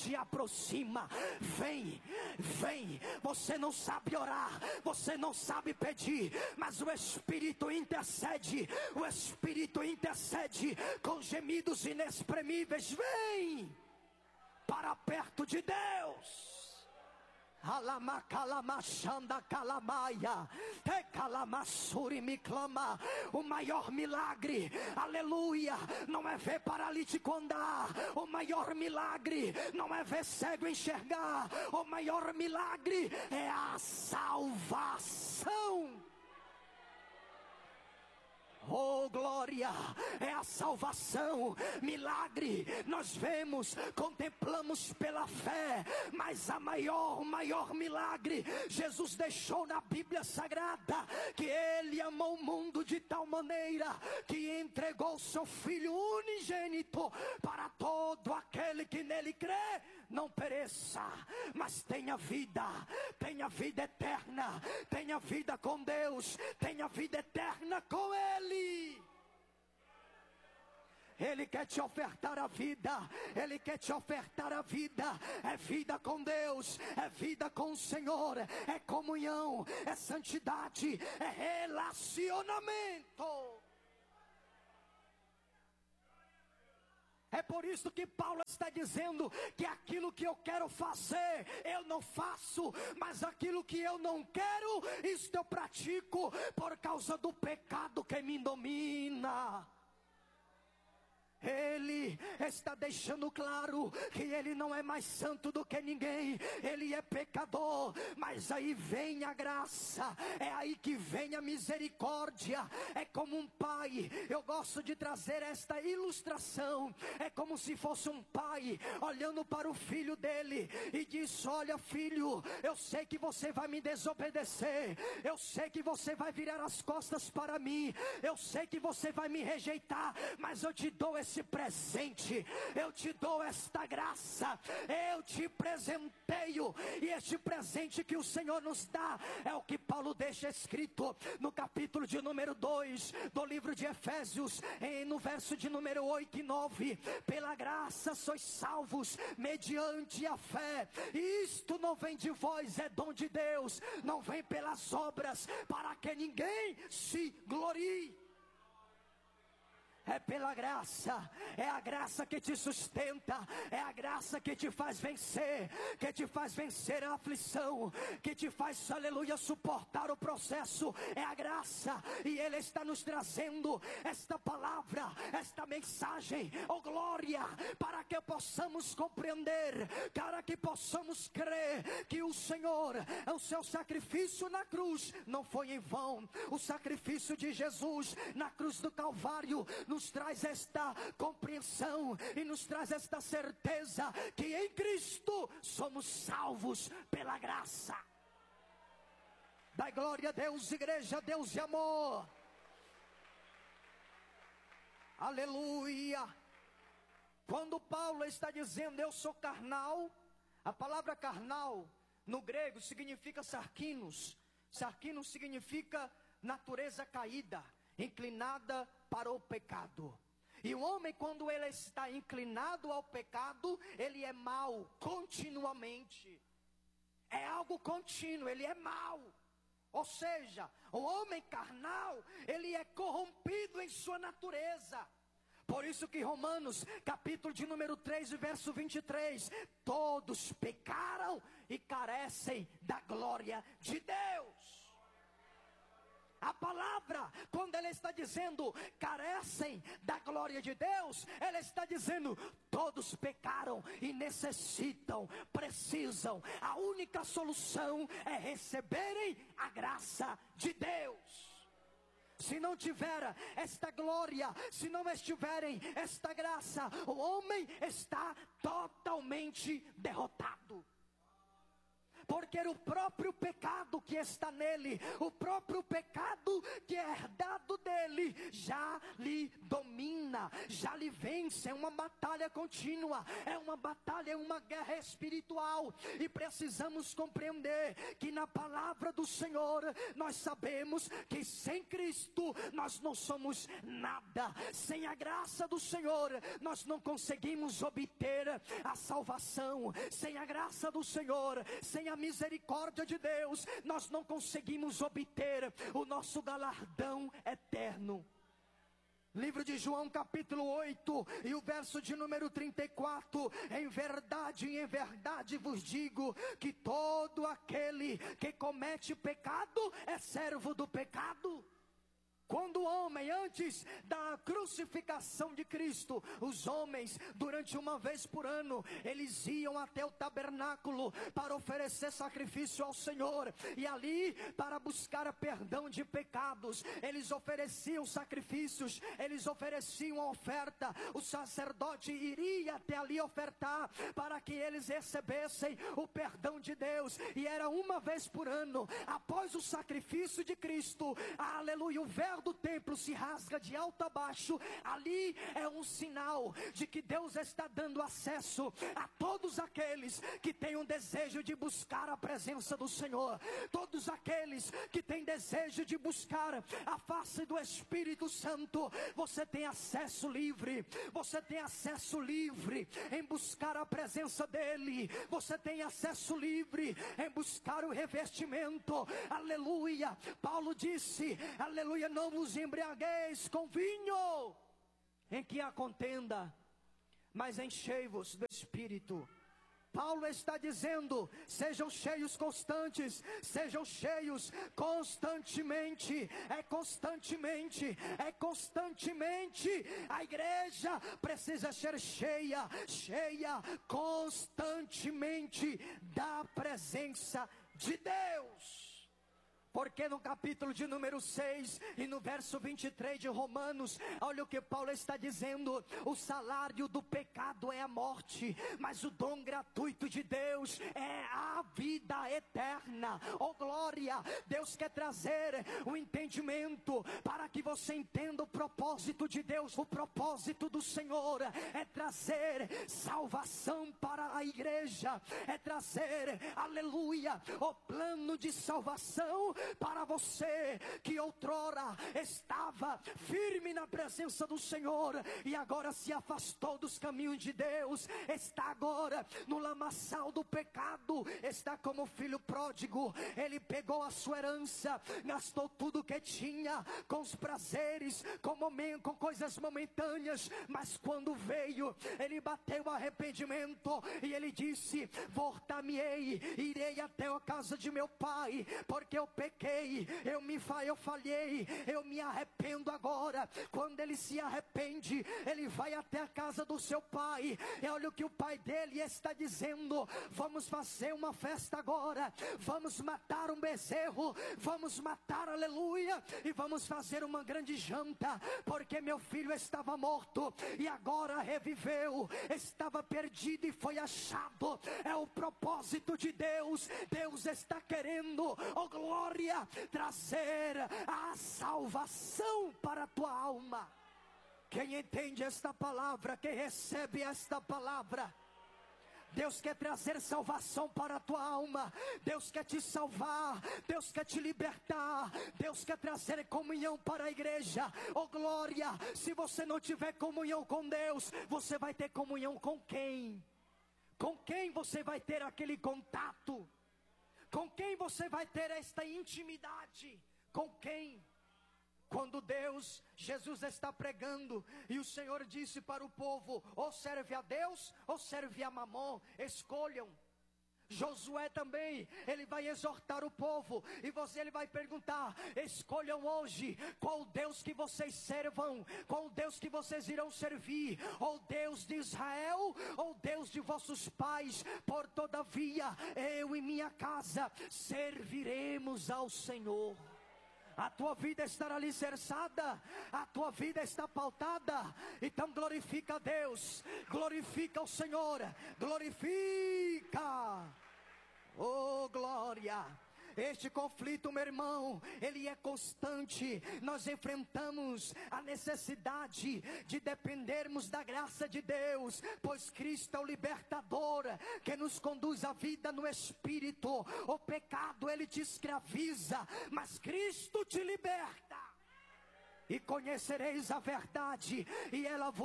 se aproxima. Vem, vem. Você não sabe orar, você não sabe pedir, mas o Espírito intercede. O Espírito intercede com gemidos inexprimíveis. Vem para perto de Deus. O maior milagre, aleluia, não é ver paralítico andar. O maior milagre não é ver cego enxergar. O maior milagre é a salvação. Oh glória, é a salvação. Milagre nós vemos, contemplamos pela fé, mas o maior milagre Jesus deixou na Bíblia Sagrada, que Ele amou o mundo de tal maneira que entregou seu Filho unigênito, para todo aquele que nele crê não pereça, mas tenha vida eterna, tenha vida com Deus, tenha vida eterna com Ele. Ele quer te ofertar a vida. Ele quer te ofertar a vida. É vida com Deus, é vida com o Senhor, é comunhão, é santidade, é relacionamento. É por isso que Paulo está dizendo que aquilo que eu quero fazer, eu não faço, mas aquilo que eu não quero, isto eu pratico, por causa do pecado que me domina. Ele está deixando claro que ele não é mais santo do que ninguém, ele é pecador, mas aí vem a graça, é aí que vem a misericórdia. É como um pai, eu gosto de trazer esta ilustração, é como se fosse um pai olhando para o filho dele e diz: olha filho, eu sei que você vai me desobedecer, eu sei que você vai virar as costas para mim, eu sei que você vai me rejeitar, mas eu te dou esse presente, eu te dou esta graça, eu te presenteio. E este presente que o Senhor nos dá é o que Paulo deixa escrito no capítulo de número 2 do livro de Efésios, no verso de número 8 e 9: pela graça sois salvos mediante a fé, e isto não vem de vós, é dom de Deus, não vem pelas obras, para que ninguém se glorie. É pela graça, é a graça que te sustenta, é a graça que te faz vencer, a aflição, que te faz, aleluia, suportar o processo. É a graça, e Ele está nos trazendo esta palavra, esta mensagem, oh glória, para que possamos compreender, para que possamos crer que o Senhor, o seu sacrifício na cruz não foi em vão. O sacrifício de Jesus na cruz do Calvário nos traz esta compreensão e nos traz esta certeza que em Cristo somos salvos pela graça. Dai glória a Deus, igreja, Deus de amor. Aleluia. Quando Paulo está dizendo eu sou carnal, a palavra carnal no grego significa sarkinos. Sarkinos significa natureza caída, inclinada para o pecado. E o homem, quando ele está inclinado ao pecado, ele é mau continuamente. É algo contínuo, ele é mau. Ou seja, o homem carnal, ele é corrompido em sua natureza. Por isso que Romanos, capítulo de número 3, verso 23, todos pecaram e carecem da glória de Deus. A palavra, quando ela está dizendo carecem da glória de Deus, ela está dizendo todos pecaram e necessitam, precisam. A única solução é receberem a graça de Deus. Se não tiver esta glória, se não estiverem esta graça, o homem está totalmente derrotado. porque o próprio pecado que está nele, o próprio pecado que é herdado dele, já lhe domina, já lhe vence. É uma batalha contínua, é uma batalha, é uma guerra espiritual, e precisamos compreender que na palavra do Senhor, nós sabemos que sem Cristo, nós não somos nada. Sem a graça do Senhor, nós não conseguimos obter a salvação. Sem a graça do Senhor, sem a misericórdia de Deus, nós não conseguimos obter o nosso galardão eterno. Livro de João capítulo 8 e o verso de número 34. Em verdade vos digo que todo aquele que comete pecado é servo do pecado. Quando o homem, antes da crucificação de Cristo, os homens, durante uma vez por ano, eles iam até o tabernáculo para oferecer sacrifício ao Senhor, e ali, para buscar perdão de pecados, eles ofereciam sacrifícios, eles ofereciam a oferta. O sacerdote iria até ali ofertar, para que eles recebessem o perdão de Deus, e era uma vez por ano. Após o sacrifício de Cristo, aleluia, o véu do templo se rasga de alto a baixo. Ali é um sinal de que Deus está dando acesso a todos aqueles que têm um desejo de buscar a presença do Senhor, todos aqueles que têm desejo de buscar a face do Espírito Santo. Você tem acesso livre, você tem acesso livre em buscar a presença dEle, você tem acesso livre em buscar o revestimento, aleluia. Paulo disse, aleluia, não vos embriagueis com vinho em que há contenda, mas enchei-vos do Espírito. Paulo está dizendo, sejam cheios constantes, sejam cheios constantemente. É constantemente, é constantemente. A igreja precisa ser cheia constantemente da presença de Deus. Porque no capítulo de número 6 e no verso 23 de Romanos, olha o que Paulo está dizendo: o salário do pecado é a morte, mas o dom gratuito de Deus é a vida eterna. Oh glória! Deus quer trazer o entendimento para que você entenda o propósito de Deus. O propósito do Senhor é trazer salvação para a igreja, é trazer, aleluia, o plano de salvação para você que outrora estava firme na presença do Senhor e agora se afastou dos caminhos de Deus, está agora no lamaçal do pecado, está como filho pródigo. Ele pegou a sua herança, gastou tudo que tinha com os prazeres, com coisas momentâneas, mas quando veio, ele bateu o arrependimento e ele disse: voltar-me-ei, irei até a casa de meu pai, porque eu pequei, eu falhei, eu me arrependo agora. Quando ele se arrepende, ele vai até a casa do seu pai, e olha o que o pai dele está dizendo: vamos fazer uma festa agora, vamos matar um bezerro, vamos matar, aleluia, e vamos fazer uma grande janta, porque meu filho estava morto e agora reviveu, estava perdido e foi achado. É o propósito de Deus. Deus está querendo, oh glória, trazer a salvação para a tua alma. Quem entende esta palavra, quem recebe esta palavra, Deus quer trazer salvação para a tua alma. Deus quer te salvar, Deus quer te libertar, Deus quer trazer comunhão para a igreja. Oh glória! Se você não tiver comunhão com Deus, você vai ter comunhão com quem? Com quem você vai ter aquele contato? Com quem você vai ter esta intimidade? Com quem? Quando Jesus está pregando e o Senhor disse para o povo: ou serve a Deus ou serve a Mamon, escolham. Josué também, ele vai exortar o povo, e ele vai perguntar: escolham hoje qual Deus que vocês servam, qual Deus que vocês irão servir, ou Deus de Israel, ou Deus de vossos pais. Por todavia, eu e minha casa serviremos ao Senhor. A tua vida estará alicerçada, a tua vida está pautada. Então glorifica a Deus, glorifica o Senhor, glorifica. Oh, glória! Este conflito, meu irmão, ele é constante. Nós enfrentamos a necessidade de dependermos da graça de Deus, pois Cristo é o libertador que nos conduz à vida no Espírito. O pecado, ele te escraviza, mas Cristo te liberta. E conhecereis a verdade, e ela vos